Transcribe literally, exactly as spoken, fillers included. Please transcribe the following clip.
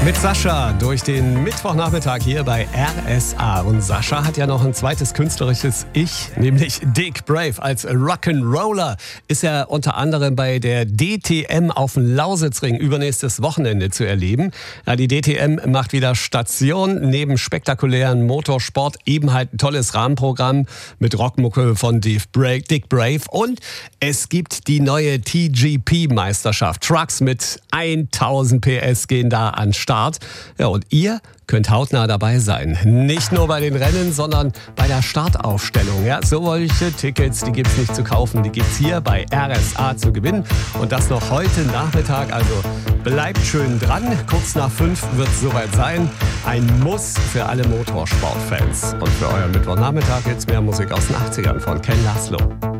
Mit Sascha durch den Mittwochnachmittag hier bei R S A. Und Sascha hat ja noch ein zweites künstlerisches Ich, nämlich Dick Brave. Als Rock'n'Roller ist er unter anderem bei der D T M auf dem Lausitzring übernächstes Wochenende zu erleben. Ja, die D T M macht wieder Station. Neben spektakulären Motorsport eben halt ein tolles Rahmenprogramm mit Rockmucke von Dick Brave. Und es gibt die neue T G P-Meisterschaft. Trucks mit tausend P S gehen da an Start. Ja, und ihr könnt hautnah dabei sein. Nicht nur bei den Rennen, sondern bei der Startaufstellung. Ja, solche Tickets, die gibt's nicht zu kaufen, die gibt's hier bei R S A zu gewinnen. Und das noch heute Nachmittag. Also bleibt schön dran. Kurz nach fünf wird es soweit sein. Ein Muss für alle Motorsportfans. Und für euren Mittwochnachmittag jetzt mehr Musik aus den achtzigern von Ken Laszlo.